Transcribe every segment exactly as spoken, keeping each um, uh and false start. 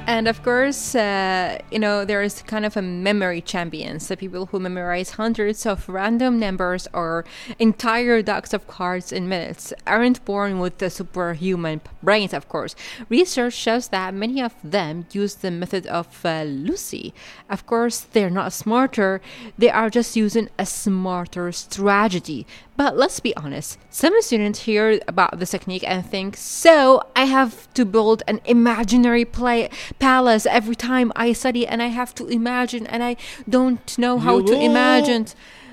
And of course, uh, you know, there is kind of a memory champions, the people who memorize hundreds of random numbers or entire decks of cards in minutes aren't born with the superhuman brains, of course. Research shows that many of them use the method of uh, Lucy. Of course, they're not smarter, they are just using a smarter strategy. But let's be honest, some students hear about this technique and think, so I have to build an imaginary play palace every time I study, and I have to imagine, and I don't know how You to won't. imagine,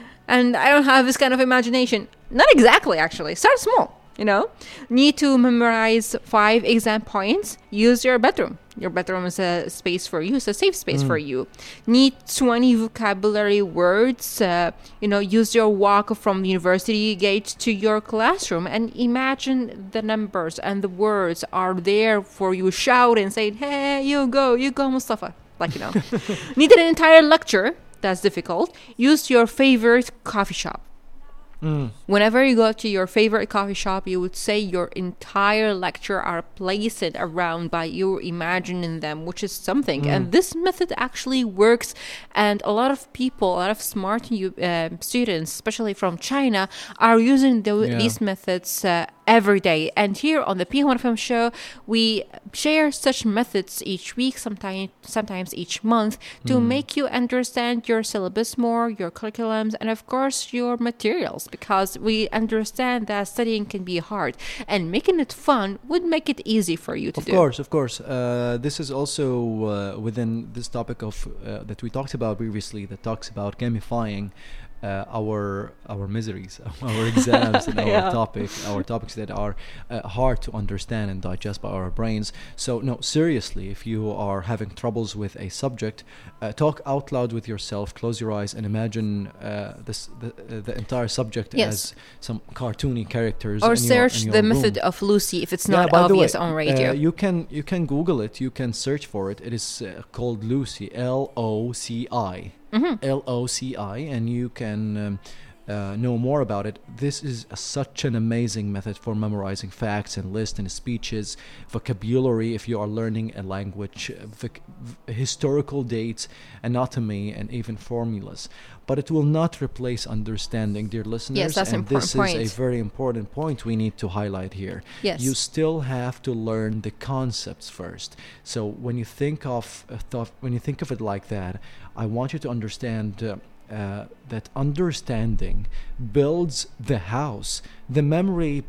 and I don't have this kind of imagination. Not exactly, actually. Start small, you know. Need to memorize five exam points. Use your bedroom. Your bedroom is a space for you, it's a safe space Mm. for you. Need twenty vocabulary words. Uh, you know, use your walk from the university gate to your classroom and imagine the numbers and the words are there for you. Shout and say, hey, you go, you go, Mustafa. Like, you know. Need an entire lecture. That's difficult. Use your favorite coffee shop. Mm. Whenever you go to your favorite coffee shop, you would say your entire lecture are placed around by you imagining them, which is something. Mm. And this method actually works. And a lot of people, a lot of smart uh, students, especially from China, are using the, Yeah. these methods uh, every day. And here on the P one F M show, we share such methods each week, sometimes sometimes each month, to Mm. make you understand your syllabus more, your curriculums, and of course your materials, because we understand that studying can be hard, and making it fun would make it easy for you to Of do. course, of course. Uh, this is also uh, within this topic of uh, that we talked about previously, that talks about gamifying uh, our our miseries, our exams, and our Yeah. topic, our topics that are uh, hard to understand and digest by our brains. So, no, seriously, if you are having troubles with a subject, uh, talk out loud with yourself, close your eyes, and imagine uh, this the, uh, the entire subject Yes. as some cartoony characters. Or in your- in search your the room. method of Lucy if it's Yeah, not by the way, obvious on radio. Uh, you can you can Google it. You can search for it. It is uh, called Lucy, L O C I, Mhm. L O C I, and you can um, uh, know more about it. This is a, such an amazing method for memorizing facts and lists and speeches, vocabulary if you are learning a language, uh, voc- v- historical dates, anatomy, and even formulas. But it will not replace understanding, dear listeners. Yes, that's an and this important is point. a very important point we need to highlight here. Yes. You still have to learn the concepts first. So when you think of uh, thought, when you think of it like that, I want you to understand uh, uh, that understanding builds the house. The memory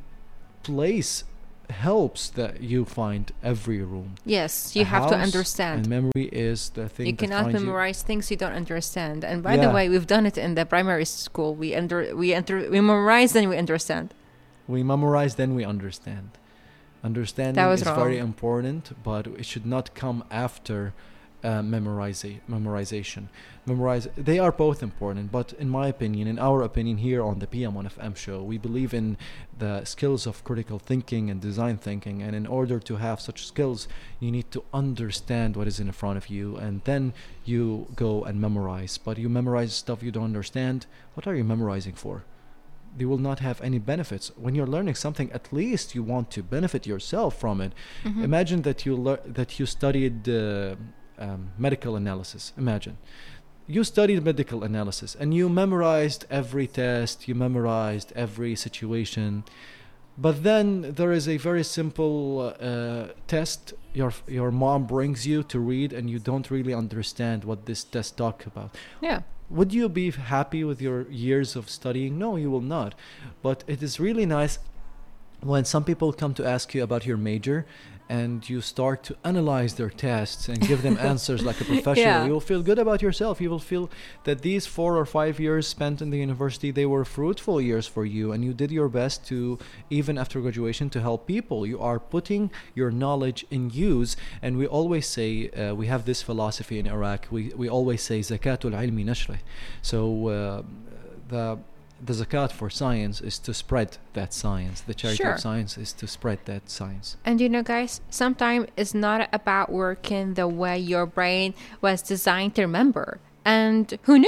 place helps that you find every room. Yes, you A have to house understand. And memory is the thing You that cannot finds memorize things you don't understand. And by Yeah. the way, we've done it in the primary school. We under we enter we memorize, then we understand. you. We memorize, then we understand. Understanding That was is very wrong. important, but it should not come after uh, memoriza- memorization. Memorize. They are both important, but in my opinion, in our opinion here on the P M one F M show, we believe in the skills of critical thinking and design thinking. And in order to have such skills, you need to understand what is in front of you, and then you go and memorize. But you memorize stuff you don't understand. What are you memorizing for? They will not have any benefits. When you're learning something, at least you want to benefit yourself from it. Mhm. Imagine that you lear- that you studied uh, um, medical analysis. Imagine you studied medical analysis and you memorized every test, you memorized every situation, but then there is a very simple uh, test your your mom brings you to read, and you don't really understand what this test talk about. Yeah. Would you be happy with your years of studying? No, you will not. But it is really nice when some people come to ask you about your major, and you start to analyze their tests and give them answers like a professional. Yeah. You will feel good about yourself. You will feel that these four or five years spent in the university, they were fruitful years for you, and you did your best to, even after graduation, to help people. You are putting your knowledge in use. And we always say, uh, we have this philosophy in Iraq, we, we always say zakatul ilmi nashrih. So uh, the the zakat for science is to spread that science. The charity Sure. of science is to spread that science. And you know, guys, sometimes it's not about working the way your brain was designed to remember. And who knew?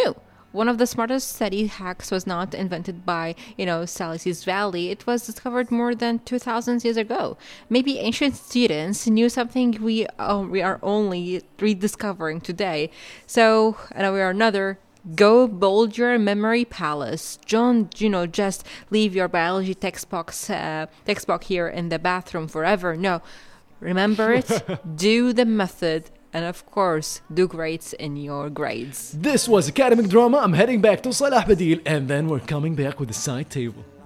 one of the smartest study hacks was not invented by, you know, Salici's Valley. It was discovered more than two thousand years ago. Maybe ancient students knew something we uh, we are only rediscovering today. So, and we are another. Go build your memory palace. Don't, you know, just leave your biology textbooks, uh, textbook here in the bathroom forever. No, remember it, do the method, and of course, do grades in your grades. This was Academic Drama. I'm heading back to Salah Badil, and then we're coming back with the side table.